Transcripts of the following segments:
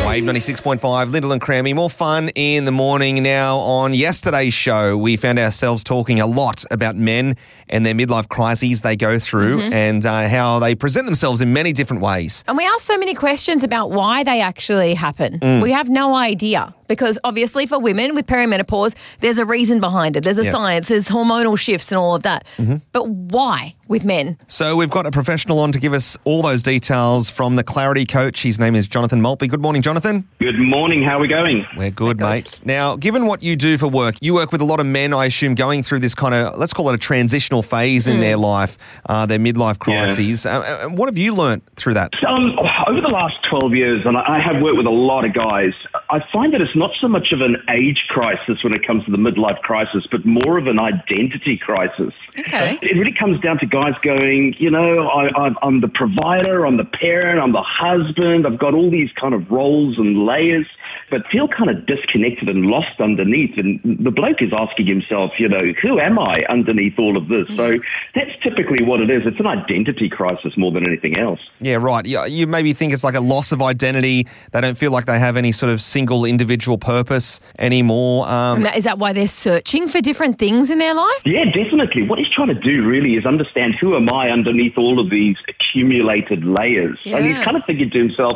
Wave 96.5, Lyndall and Crammy. More fun in the morning. Now, on yesterday's show, we found ourselves talking a lot about men and their midlife crises they go through and how they present themselves in many different ways. And we asked so many questions about why they actually happen. We have no idea because obviously for women with perimenopause, there's a reason behind it. There's a science, there's hormonal shifts and all of that. But why with men? So we've got a professional on to give us all those details from the Clarity Coach. His name is Jonathan Maltby. Good morning, Jonathan. Good morning. How are we going? We're good, mate. Now, given what you do for work, you work with a lot of men, I assume, going through this kind of, let's call it a transitional phase in their life, their midlife crises. What have you learnt through that? Over the last 12 years, and I have worked with a lot of guys, I find that it's not so much of an age crisis when it comes to the midlife crisis, but more of an identity crisis. Okay. It really comes down to guys going, you know, I'm the provider, I'm the parent, I'm the husband, I've got all these kind of roles and layers, but feel kind of disconnected and lost underneath. And the bloke is asking himself, you know, who am I underneath all of this? So that's typically what it is. It's an identity crisis more than anything else. Yeah, right. You maybe think it's like a loss of identity. They don't feel like they have any sort of single individual purpose anymore. Is that why they're searching for different things in their life? Yeah, definitely. What he's trying to do really is understand who am I underneath all of these accumulated layers. Yeah. And he's kind of thinking to himself,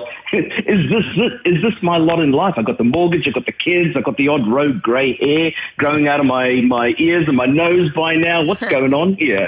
is this my lot in life? I've got the mortgage, I've got the kids, I've got the odd rogue grey hair growing out of my ears and my nose by now. What's going on here?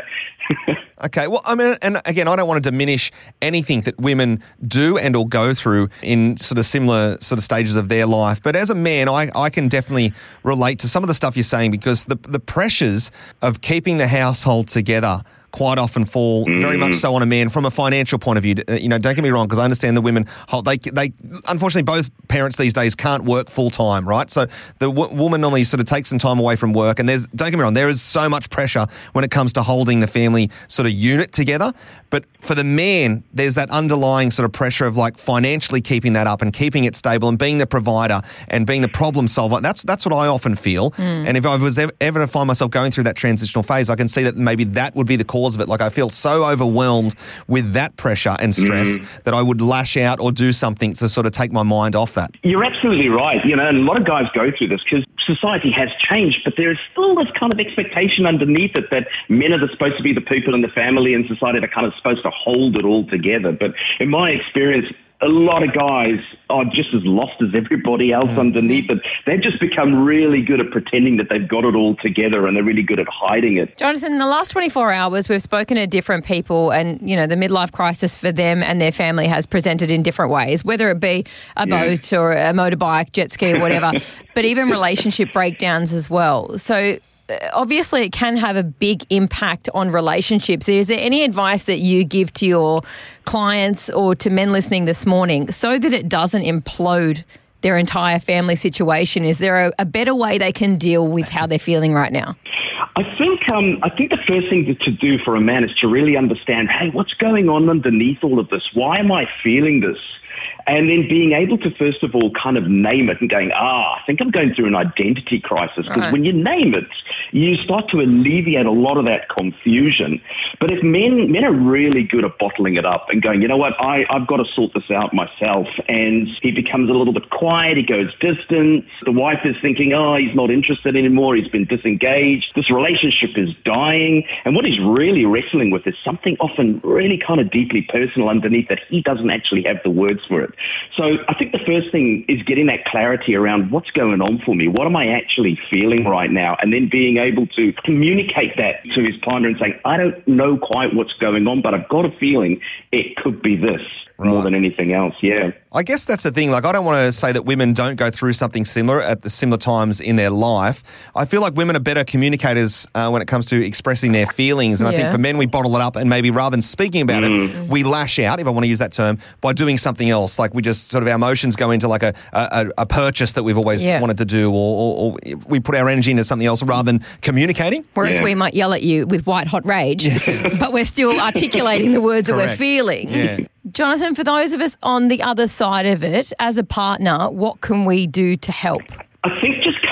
Okay, well, I mean, and again, I don't want to diminish anything that women do and or go through in sort of similar sort of stages of their life. But as a man, I can definitely relate to some of the stuff you're saying because the pressures of keeping the household together quite often fall very much so on a man from a financial point of view. You know, don't get me wrong, because I understand the women, they unfortunately both parents these days can't work full time, right? So the woman normally sort of takes some time away from work, and don't get me wrong, there is so much pressure when it comes to holding the family sort of unit together. But for the man, there's that underlying sort of pressure of like financially keeping that up and keeping it stable and being the provider and being the problem solver. That's what I often feel. And if I was ever to find myself going through that transitional phase, I can see that maybe that would be the cause of it. Like I feel so overwhelmed with that pressure and stress that I would lash out or do something to sort of take my mind off that. You're absolutely right. You know, and a lot of guys go through this because society has changed, but there is still this kind of expectation underneath it that men are supposed to be the people in the family and society that are kind of supposed to hold it all together. But in my experience, a lot of guys are just as lost as everybody else underneath it. They've just become really good at pretending that they've got it all together and they're really good at hiding it. Jonathan, in the last 24 hours, we've spoken to different people and, you know, the midlife crisis for them and their family has presented in different ways, whether it be a boat or a motorbike, jet ski or whatever, but even relationship breakdowns as well. So obviously it can have a big impact on relationships. Is there any advice that you give to your clients or to men listening this morning so that it doesn't implode their entire family situation? Is there a better way they can deal with how they're feeling right now? I think the first thing to do for a man is to really understand, hey, what's going on underneath all of this? Why am I feeling this? And then being able to, first of all, kind of name it and going, I think I'm going through an identity crisis. Because when you name it, you start to alleviate a lot of that confusion. But if men are really good at bottling it up and going, you know what, I've got to sort this out myself. And he becomes a little bit quiet. He goes distant. The wife is thinking, he's not interested anymore. He's been disengaged. This relationship is dying. And what he's really wrestling with is something often really kind of deeply personal underneath that he doesn't actually have the words for it. So I think the first thing is getting that clarity around what's going on for me. What am I actually feeling right now? And then being able to communicate that to his partner and saying, I don't know quite what's going on, but I've got a feeling it could be this. More than anything else, yeah. I guess that's the thing. Like, I don't want to say that women don't go through something similar at the similar times in their life. I feel like women are better communicators when it comes to expressing their feelings. And I think for men, we bottle it up and maybe rather than speaking about it, we lash out, if I want to use that term, by doing something else. Like we just sort of, our emotions go into like a purchase that we've always wanted to do or we put our energy into something else rather than communicating. Whereas we might yell at you with white hot rage, but we're still articulating the words that we're feeling. Yeah. Jonathan, for those of us on the other side of it, as a partner, what can we do to help? I think just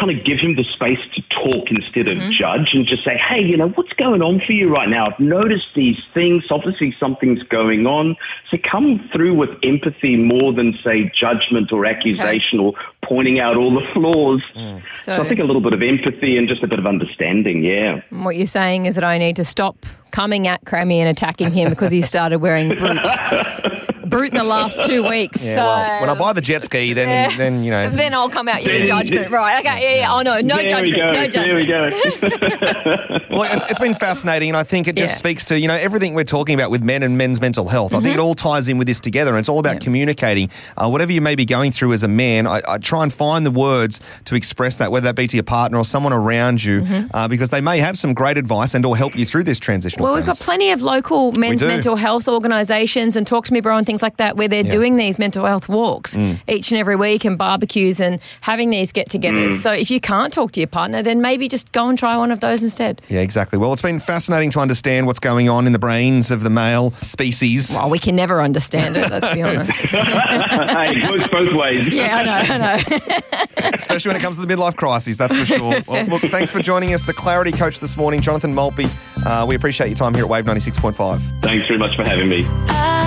kind of give him the space to talk instead of judge, and just say, hey, what's going on for you right now? I've noticed these things. Obviously something's going on. So come through with empathy more than, say, judgment or accusation or pointing out all the flaws. So I think a little bit of empathy and just a bit of understanding, yeah. What you're saying is that I need to stop coming at Crammy and attacking him because he started wearing Brute in the last 2 weeks. Yeah, so, well, when I buy the jet ski, then Then I'll come out you with judgment. Right, okay, yeah. Oh, no judgment. No judgment. There we go. Well, it's been fascinating, and I think it just speaks to, everything we're talking about with men and men's mental health. I think it all ties in with this together, and it's all about communicating. Whatever you may be going through as a man, I try and find the words to express that, whether that be to your partner or someone around you, because they may have some great advice and or help you through this transitional phase. We've got plenty of local men's mental health organisations and Talk to Me Bro and things like that where they're doing these mental health walks each and every week and barbecues and having these get-togethers. So if you can't talk to your partner, then maybe just go and try one of those instead. Yeah, exactly. Well, it's been fascinating to understand what's going on in the brains of the male species. Well, we can never understand it, let's be honest. Hey, it works both ways. Yeah, I know. Especially when it comes to the midlife crises, that's for sure. Well, look, thanks for joining us, the Clarity Coach this morning, Jonathan Maltby. We appreciate your time here at Wave 96.5. Thanks very much for having me.